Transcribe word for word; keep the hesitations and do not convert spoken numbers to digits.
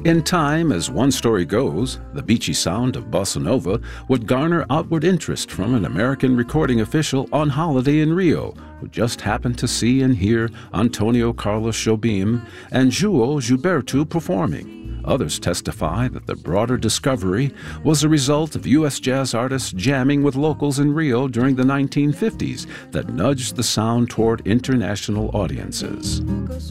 In time, as one story goes, the beachy sound of bossa nova would garner outward interest from an American recording official on holiday in Rio, who just happened to see and hear Antonio Carlos Jobim and João Gilberto performing. Others testify that the broader discovery was a result of U S jazz artists jamming with locals in Rio during the nineteen fifties that nudged the sound toward international audiences.